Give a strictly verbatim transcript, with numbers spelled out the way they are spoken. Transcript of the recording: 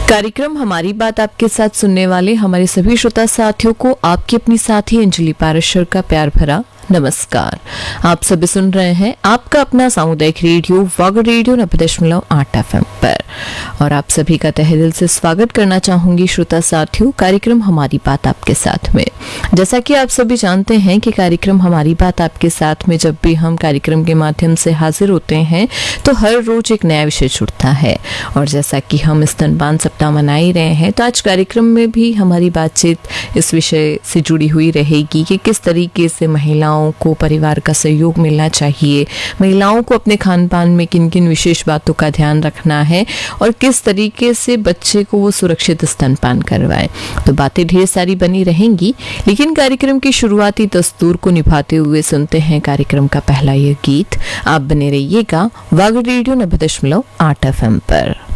कार्यक्रम हमारी बात आपके साथ सुनने वाले हमारे सभी श्रोता साथियों को आपकी अपनी साथी अंजलि पाराशर का प्यार भरा नमस्कार। आप सभी सुन रहे हैं आपका अपना सामुदायिक रेडियो वाग रेडियो नब्बे दशमलव आठ एफ एम पर, और आप सभी का तहे दिल से स्वागत करना चाहूंगी श्रोता साथियों कार्यक्रम हमारी बात आपके साथ में। जैसा कि आप सभी जानते हैं कि कार्यक्रम हमारी बात आपके साथ में जब भी हम कार्यक्रम के माध्यम से हाजिर होते हैं तो हर रोज एक नया विषय जुड़ता है, और जैसा कि हम स्तनपान सप्ताह मना ही रहे हैं तो आज कार्यक्रम में भी हमारी बातचीत इस विषय से जुड़ी हुई रहेगी कि किस तरीके से महिलाओं को परिवार का सहयोग मिलना चाहिए, महिलाओं को अपने खान पान में किन किन विशेष बातों का ध्यान रखना है और किस तरीके से बच्चे को वो सुरक्षित स्तनपान करवाएं। तो बातें ढेर सारी बनी रहेंगी, लेकिन कार्यक्रम की शुरुआती दस्तूर को निभाते हुए सुनते हैं कार्यक्रम का पहला ये गीत। आप बने रहिएगा वाग रेडियो नब्बे दशमलव आठ एफ एम पर।